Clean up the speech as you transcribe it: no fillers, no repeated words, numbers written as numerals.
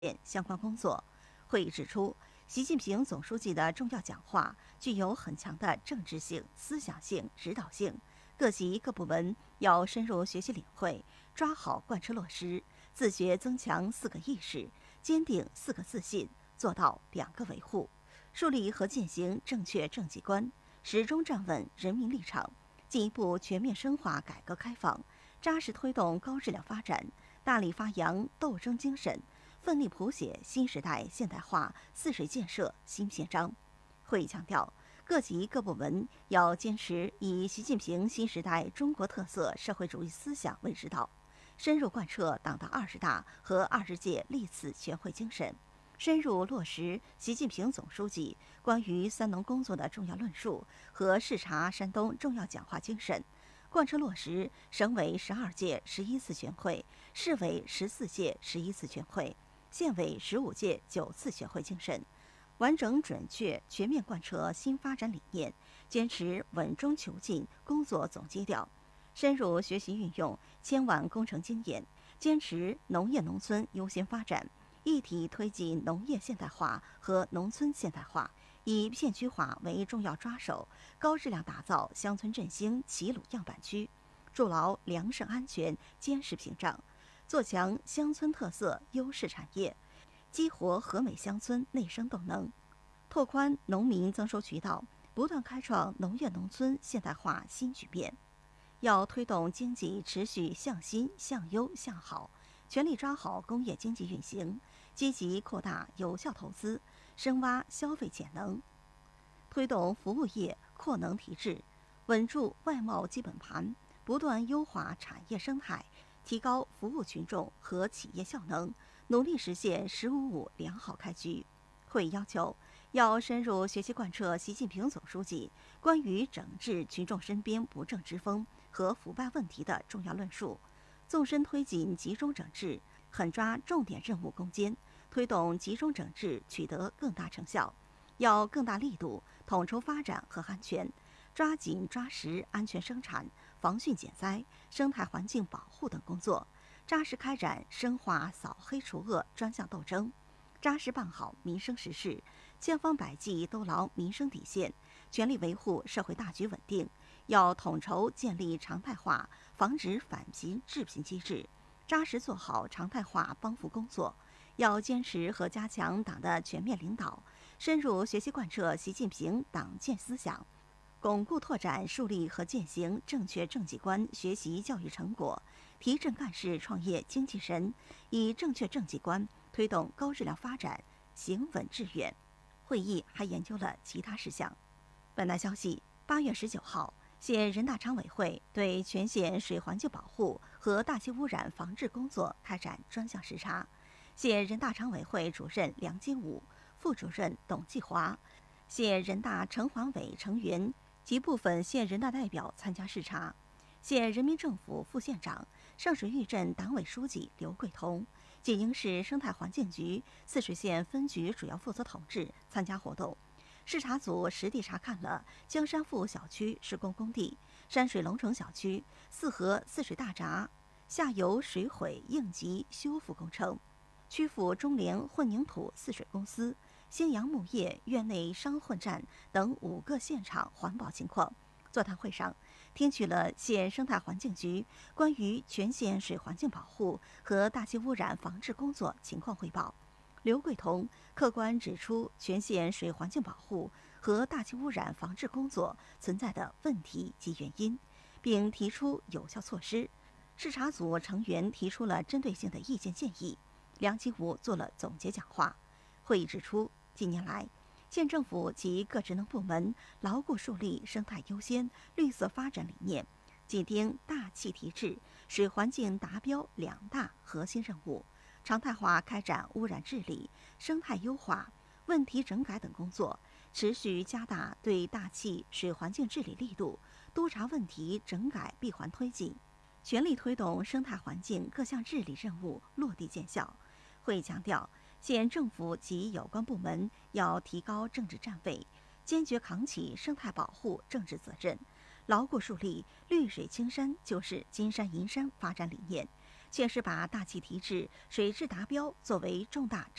相关工作。会议指出，习近平总书记的重要讲话具有很强的政治性、思想性、指导性，各级各部门要深入学习领会，抓好贯彻落实，自觉增强4个意识，坚定4个自信，做到2个维护，树立和践行正确政绩观，始终站稳人民立场，进一步全面深化改革开放，扎实推动高质量发展，大力发扬斗争精神，奋力谱写新时代现代化泗水建设新篇章。会议强调，各级各部门要坚持以习近平新时代中国特色社会主义思想为指导，深入贯彻党的20大和20届历次全会精神，深入落实习近平总书记关于3农工作的重要论述和视察山东重要讲话精神，贯彻落实省委12届11次全会、市委14届11次全会、县委15届9次全会精神，完整准确全面贯彻新发展理念，坚持稳中求进工作总基调，深入学习运用千万工程经验，坚持农业农村优先发展，一体推进农业现代化和农村现代化，以片区化为重要抓手，高质量打造乡村振兴齐鲁样板区，筑牢粮食安全坚实屏障，做强乡村特色优势产业，激活和美乡村内生动能，拓宽农民增收渠道，不断开创农业农村现代化新局面。要推动经济持续向新、向优、向好，全力抓好工业经济运行，积极扩大有效投资，深挖消费潜能，推动服务业扩能提质，稳住外贸基本盘，不断优化产业生态，提高服务群众和企业效能，努力实现“15+5”良好开局。会议要求，要深入学习贯彻习近平总书记关于整治群众身边不正之风和腐败问题的重要论述，纵深推进集中整治，狠抓重点任务攻坚，推动集中整治取得更大成效。要更大力度统筹发展和安全，抓紧抓实安全生产、防汛减灾、生态环境保护等工作，扎实开展深化扫黑除恶专项斗争，扎实办好民生实事，千方百计兜牢民生底线，全力维护社会大局稳定。要统筹建立常态化防止返贫致贫机制，扎实做好常态化帮扶工作。要坚持和加强党的全面领导，深入学习贯彻习近平党建思想，巩固拓展树立和践行正确政绩观学习教育成果，提振干事创业精气神，以正确政绩观推动高质量发展，行稳致远。会议还研究了其他事项。本台消息，8月19号，县人大常委会对全县水环境保护和大气污染防治工作开展专项视察。县人大常委会主任梁金武、副主任董继华、县人大城环委成员及部分县人大代表参加视察。县人民政府副县长、上水峪镇党委书记刘桂彤、济宁市生态环境局泗水县分局主要负责同志参加活动。视察组实地查看了江山富小区施工工地、山水龙城小区泗河泗水大闸下游水毁应急修复工程，曲阜中联混凝土泗水公司、兴阳木业院内商混站等5个现场环保情况。座谈会上，听取了县生态环境局关于全县水环境保护和大气污染防治工作情况汇报。刘桂彤客观指出全县水环境保护和大气污染防治工作存在的问题及原因，并提出有效措施。视察组成员提出了针对性的意见建议。梁金武做了总结讲话。会议指出，近年来，县政府及各职能部门牢固树立生态优先、绿色发展理念，紧盯大气提质、水环境达标2大核心任务，常态化开展污染治理、生态优化、问题整改等工作，持续加大对大气、水环境治理力度，督查问题整改闭环推进，全力推动生态环境各项治理任务落地见效。会议强调，县政府及有关部门要提高政治站位，坚决扛起生态保护政治责任，牢固树立绿水青山就是金山银山发展理念， 却是把大气体质、水质达标作为重大